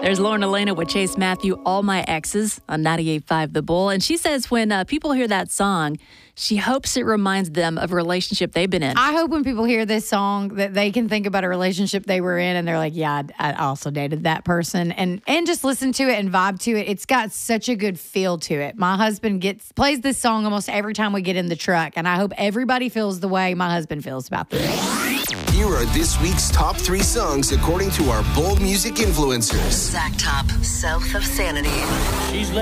There's Lauren Elena with Chase Matthew, All My Exes on 98.5 The Bull. And she says when people hear that song, she hopes it reminds them of a relationship they've been in. I hope when people hear this song that they can think about a relationship they were in and they're like, yeah, I also dated that person. And just listen to it and vibe to it. It's got such a good feel to it. My husband plays this song almost every time we get in the truck. And I hope everybody feels the way my husband feels about this. Here are this week's top 3 songs according to our Bold Music influencers. Zach Top, South of Sanity. She's